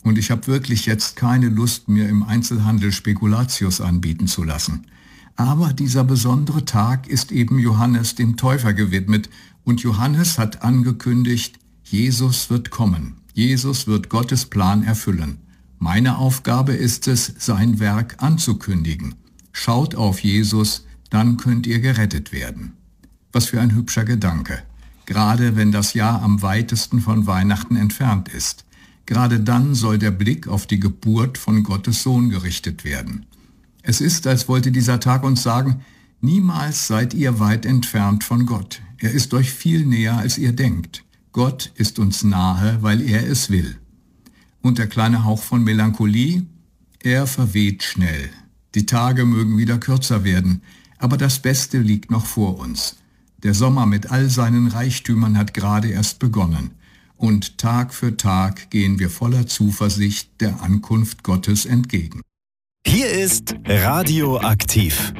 Und ich habe wirklich jetzt keine Lust, mir im Einzelhandel Spekulatius anbieten zu lassen. Aber dieser besondere Tag ist eben Johannes dem Täufer gewidmet und Johannes hat angekündigt, Jesus wird kommen. Jesus wird Gottes Plan erfüllen. Meine Aufgabe ist es, sein Werk anzukündigen. Schaut auf Jesus, dann könnt ihr gerettet werden. Was für ein hübscher Gedanke. Gerade wenn das Jahr am weitesten von Weihnachten entfernt ist. Gerade dann soll der Blick auf die Geburt von Gottes Sohn gerichtet werden. Es ist, als wollte dieser Tag uns sagen, niemals seid ihr weit entfernt von Gott. Er ist euch viel näher, als ihr denkt. Gott ist uns nahe, weil er es will. Und der kleine Hauch von Melancholie, er verweht schnell. Die Tage mögen wieder kürzer werden, aber das Beste liegt noch vor uns. Der Sommer mit all seinen Reichtümern hat gerade erst begonnen. Und Tag für Tag gehen wir voller Zuversicht der Ankunft Gottes entgegen. Hier ist Radio Aktiv,